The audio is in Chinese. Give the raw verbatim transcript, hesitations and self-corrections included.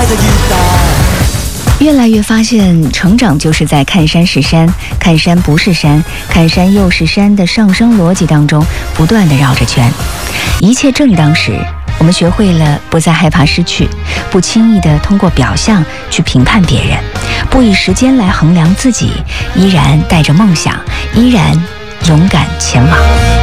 的雨带。 越来越发现，成长就是在看山是山，看山不是山，看山又是山的上升逻辑当中不断地绕着圈。一切正当时，我们学会了不再害怕失去，不轻易地通过表象去评判别人，不以时间来衡量自己，依然带着梦想，依然勇敢前往。